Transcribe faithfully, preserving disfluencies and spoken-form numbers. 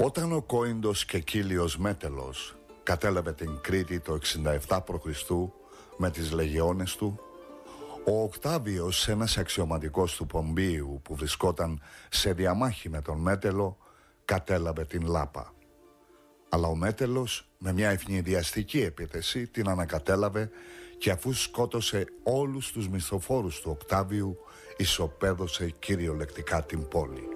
Όταν ο Κόιντος και Κύλιος Μέτελος κατέλαβε την Κρήτη το εξήντα επτά π.Χ. με τις λεγεώνες του, ο Οκτάβιος, ένας αξιωματικός του Πομπείου που βρισκόταν σε διαμάχη με τον Μέτελο, κατέλαβε την Λάπα. Αλλά ο Μέτελος με μια ευνηδιαστική επίθεση την ανακατέλαβε και αφού σκότωσε όλους τους μισθοφόρους του Οκτάβιου, ισοπαίδωσε κυριολεκτικά την πόλη.